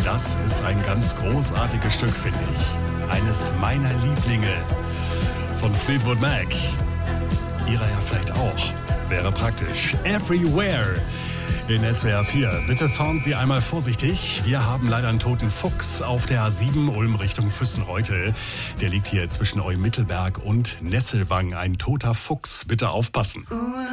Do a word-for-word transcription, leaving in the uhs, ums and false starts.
Das ist ein ganz großartiges Stück, finde ich. Eines meiner Lieblinge von Fleetwood Mac. Ihrer ja vielleicht auch. Wäre praktisch. Everywhere in S W R vier. Bitte fahren Sie einmal vorsichtig. Wir haben leider einen toten Fuchs auf der A sieben Ulm Richtung Füssenreuth. Der liegt hier zwischen Eumittelberg und Nesselwang. Ein toter Fuchs. Bitte aufpassen.